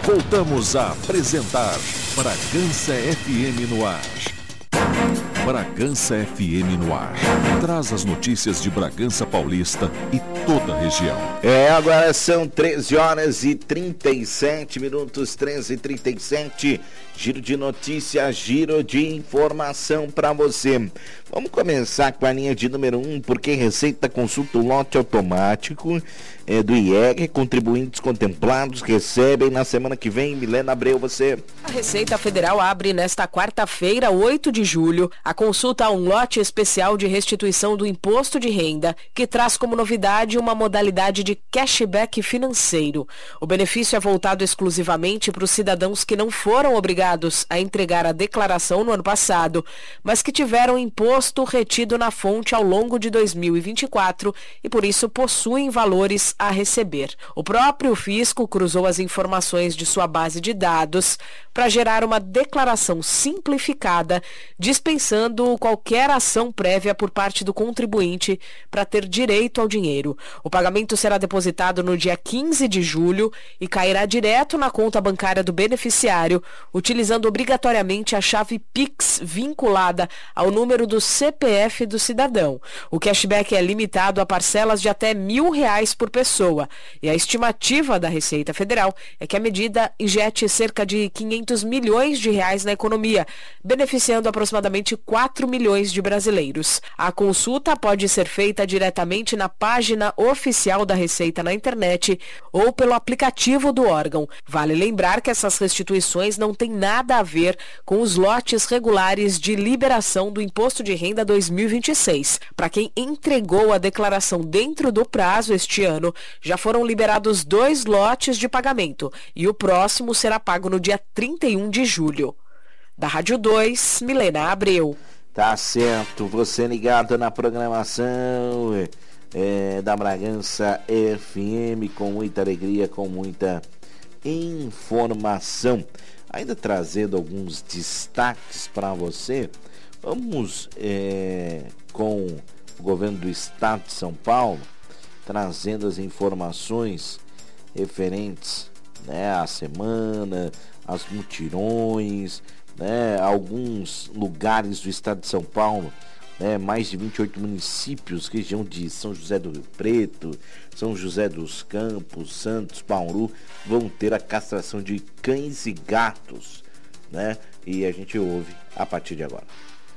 Voltamos a apresentar Bragança FM no ar. Bragança FM no ar. Traz as notícias de Bragança Paulista e toda a região. Agora são 13h37, 13h37. Giro de notícias, giro de informação para você. Vamos começar com a linha de número 1, porque Receita consulta o lote automático do IEG. Contribuintes contemplados recebem na semana que vem. Milena Abreu, você. A Receita Federal abre nesta quarta-feira, 8 de julho, a consulta a um lote especial de restituição do imposto de renda, que traz como novidade uma modalidade de cashback financeiro. O benefício é voltado exclusivamente para os cidadãos que não foram obrigados a entregar a declaração no ano passado, mas que tiveram imposto retido na fonte ao longo de 2024 e por isso possuem valores a receber. O próprio fisco cruzou as informações de sua base de dados para gerar uma declaração simplificada, dispensando qualquer ação prévia por parte do contribuinte para ter direito ao dinheiro. O pagamento será depositado no dia 15 de julho e cairá direto na conta bancária do beneficiário, utilizando obrigatoriamente a chave Pix vinculada ao número do CPF do cidadão. O cashback é limitado a parcelas de até R$1.000 por pessoa e a estimativa da Receita Federal é que a medida injete cerca de R$500 milhões na economia, beneficiando aproximadamente 4 milhões de brasileiros. A consulta pode ser feita diretamente na página oficial da Receita na internet ou pelo aplicativo do órgão. Vale lembrar que essas restituições não têm nada a ver com os lotes regulares de liberação do Imposto de Renda 2026. Para quem entregou a declaração dentro do prazo este ano, já foram liberados 2 lotes de pagamento e o próximo será pago no dia 31 de julho. Da Rádio 2, Milena Abreu. Tá certo, você ligado na programação da Bragança FM, com muita alegria, com muita informação. Ainda trazendo alguns destaques para você, vamos com o governo do estado de São Paulo, trazendo as informações referentes à semana, as mutirões, alguns lugares do estado de São Paulo, mais de 28 municípios, região de São José do Rio Preto, São José dos Campos, Santos, Bauru, vão ter a castração de cães e gatos, E a gente ouve a partir de agora.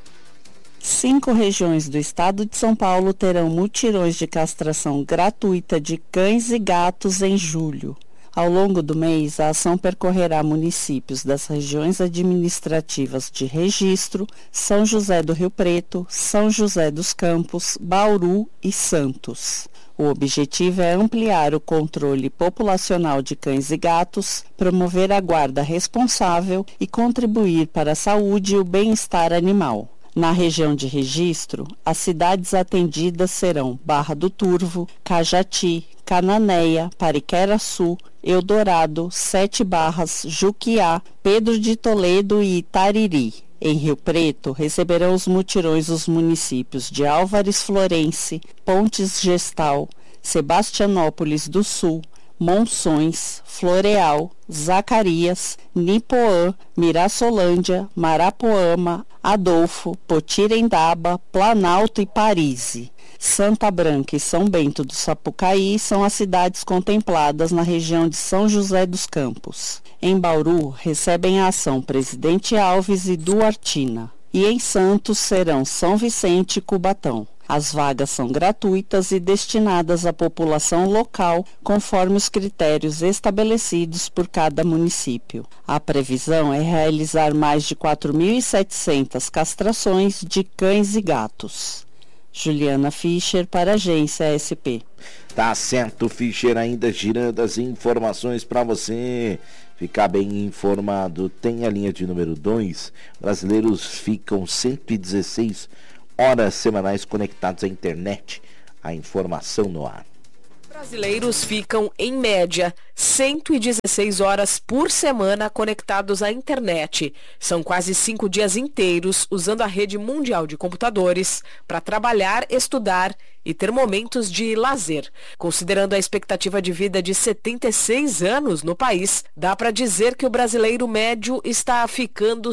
5 regiões do estado de São Paulo terão mutirões de castração gratuita de cães e gatos em julho. Ao longo do mês, a ação percorrerá municípios das regiões administrativas de Registro, São José do Rio Preto, São José dos Campos, Bauru e Santos. O objetivo é ampliar o controle populacional de cães e gatos, promover a guarda responsável e contribuir para a saúde e o bem-estar animal. Na região de Registro, as cidades atendidas serão Barra do Turvo, Cajati, Cananéia, Pariquera-Sul, Eldorado, Sete Barras, Juquiá, Pedro de Toledo e Itariri. Em Rio Preto, receberão os mutirões os municípios de Álvares Florense, Pontes Gestal, Sebastianópolis do Sul, Monções, Floreal, Zacarias, Nipoã, Mirassolândia, Marapoama, Adolfo, Potirendaba, Planalto e Parise. Santa Branca e São Bento do Sapucaí são as cidades contempladas na região de São José dos Campos. Em Bauru, recebem a ação Presidente Alves e Duartina. E em Santos serão São Vicente e Cubatão. As vagas são gratuitas e destinadas à população local, conforme os critérios estabelecidos por cada município. A previsão é realizar mais de 4.700 castrações de cães e gatos. Juliana Fischer, para a Agência SP. Tá certo, Fischer, ainda girando as informações para você ficar bem informado. Tem a linha de número 2. Brasileiros ficam 116 horas semanais conectados à internet. A informação no ar. Brasileiros ficam, em média, 116 horas por semana conectados à internet. São quase 5 dias inteiros usando a rede mundial de computadores para trabalhar, estudar e ter momentos de lazer. Considerando a expectativa de vida de 76 anos no país, dá para dizer que o brasileiro médio está ficando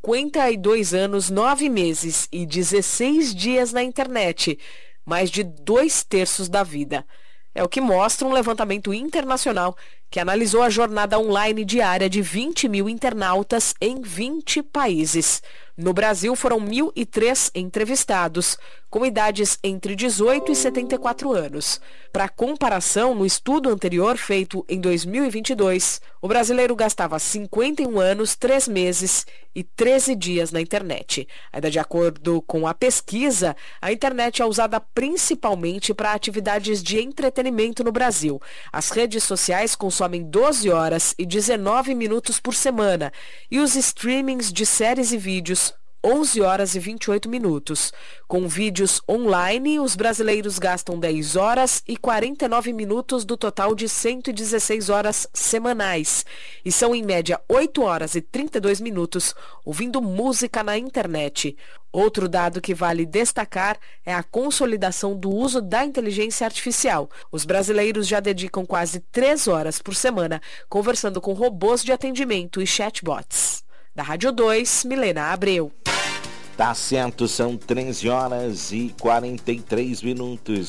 52 anos, 9 meses e 16 dias na internet, mais de 2/3 da vida. É o que mostra um levantamento internacional que analisou a jornada online diária de 20 mil internautas em 20 países. No Brasil, foram 1.003 entrevistados, com idades entre 18 e 74 anos. Para comparação, no estudo anterior feito em 2022, o brasileiro gastava 51 anos, 3 meses e 13 dias na internet. Ainda de acordo com a pesquisa, a internet é usada principalmente para atividades de entretenimento no Brasil. As redes sociais consomem 12 horas e 19 minutos por semana e os streamings de séries e vídeos 11 horas e 28 minutos. Com vídeos online, os brasileiros gastam 10 horas e 49 minutos do total de 116 horas semanais. E são, em média, 8 horas e 32 minutos ouvindo música na internet. Outro dado que vale destacar é a consolidação do uso da inteligência artificial. Os brasileiros já dedicam quase 3 horas por semana conversando com robôs de atendimento e chatbots. Da Rádio 2, Milena Abreu. Tá certo, são 13 horas e 43 minutos.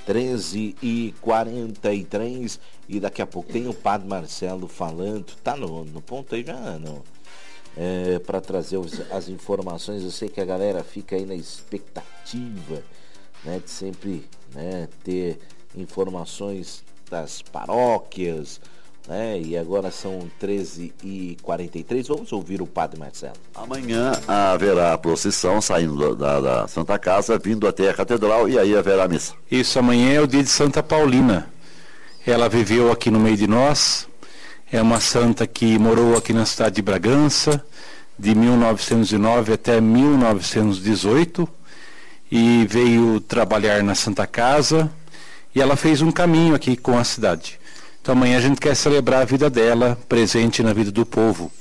13 e 43. E daqui a pouco tem o Padre Marcelo falando. Tá no ponto aí já, não? Para trazer as informações. Eu sei que a galera fica aí na expectativa, né, de sempre, né, ter informações das paróquias, né? E agora são 13 e 43. Vamos ouvir o Padre Marcelo. Amanhã haverá a procissão saindo da Santa Casa, vindo até a Catedral, e aí haverá a missa. Isso, amanhã é o dia de Santa Paulina. Ela viveu aqui no meio de nós. É uma santa que morou aqui na cidade de Bragança, de 1909 até 1918, e veio trabalhar na Santa Casa, e ela fez um caminho aqui com a cidade. Então amanhã a gente quer celebrar a vida dela, presente na vida do povo.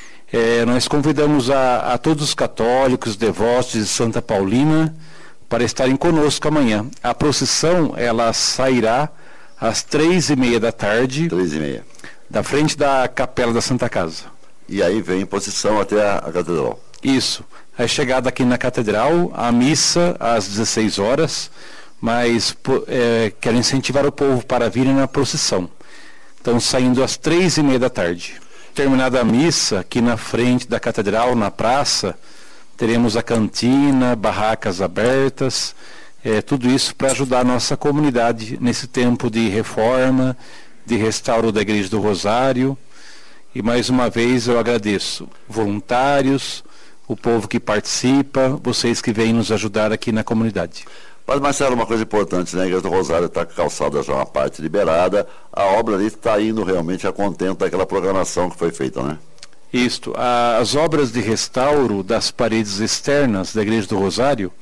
Nós convidamos a todos os católicos, devotos de Santa Paulina, para estarem conosco amanhã. A procissão, ela sairá às 3h30 da tarde. 3h30. Da frente da Capela da Santa Casa. E aí vem procissão até a Catedral. Isso. A chegada aqui na Catedral, a missa às 16 horas, mas quero incentivar o povo para virem na procissão. Então, saindo às 3h30 da tarde. Terminada a missa, aqui na frente da Catedral, na praça, teremos a cantina, barracas abertas, tudo isso para ajudar a nossa comunidade nesse tempo de reforma, de restauro da Igreja do Rosário. E mais uma vez eu agradeço voluntários, o povo que participa, vocês que vêm nos ajudar aqui na comunidade. Mas, Marcelo, uma coisa importante, né? A Igreja do Rosário está com a calçada já uma parte liberada, a obra ali está indo realmente a contento daquela programação que foi feita, né? Isto, as obras de restauro das paredes externas da Igreja do Rosário,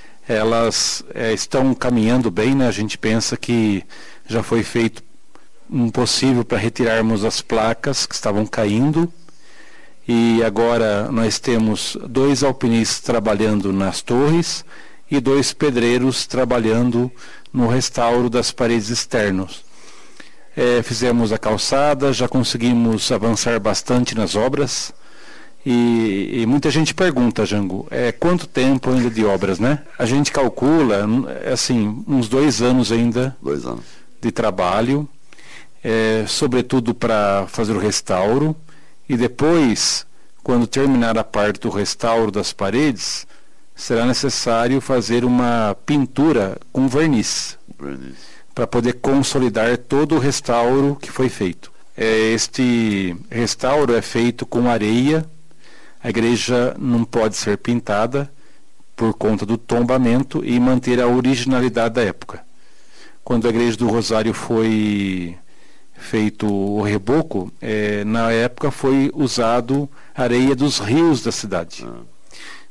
elas estão caminhando bem, né? A gente pensa que já foi feito um possível para retirarmos as placas que estavam caindo, e agora nós temos 2 alpinistas trabalhando nas torres e 2 pedreiros trabalhando no restauro das paredes externas. Fizemos a calçada, já conseguimos avançar bastante nas obras, e muita gente pergunta, Jango, quanto tempo ainda de obras, né? A gente calcula, assim, uns 2 anos ainda 2 anos de trabalho, sobretudo para fazer o restauro, e depois, quando terminar a parte do restauro das paredes, será necessário fazer uma pintura com verniz. Para poder consolidar todo o restauro que foi feito. Este restauro é feito com areia. A igreja não pode ser pintada por conta do tombamento e manter a originalidade da época. Quando a Igreja do Rosário foi feito o reboco, na época foi usado areia dos rios da cidade.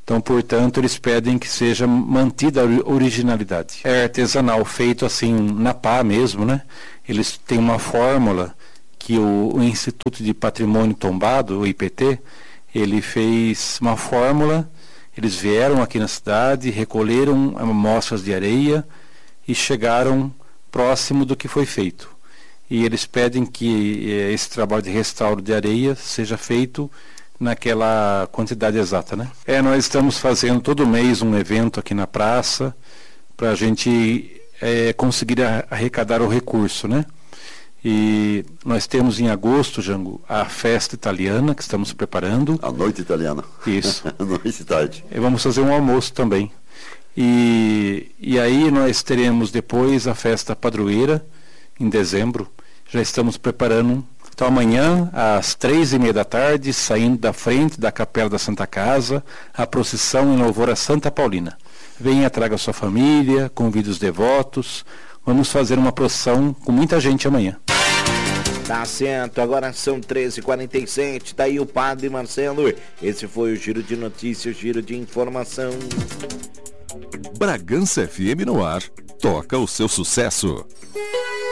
Então, portanto, eles pedem que seja mantida a originalidade. É artesanal, feito assim na pá mesmo, né? Eles têm uma fórmula que o Instituto de Patrimônio Tombado, o IPT, ele fez uma fórmula, eles vieram aqui na cidade, recolheram amostras de areia e chegaram próximo do que foi feito. E eles pedem que esse trabalho de restauro de areia seja feito naquela quantidade exata, né? Nós estamos fazendo todo mês um evento aqui na praça para a gente conseguir arrecadar o recurso, né? E nós temos em agosto, Jango, a festa italiana que estamos preparando. A noite italiana. Isso. Noite e tarde. E vamos fazer um almoço também. E aí nós teremos depois a festa padroeira, em dezembro. Já estamos preparando. Então amanhã, às 3h30 da tarde, saindo da frente da Capela da Santa Casa, a procissão em louvor a Santa Paulina. Venha, traga sua família, convide os devotos. Vamos fazer uma procissão com muita gente amanhã. Tá certo, agora são 13h47, tá aí o Padre Marcelo. Esse foi o Giro de Notícias, Giro de Informação. Bragança FM no ar, toca o seu sucesso.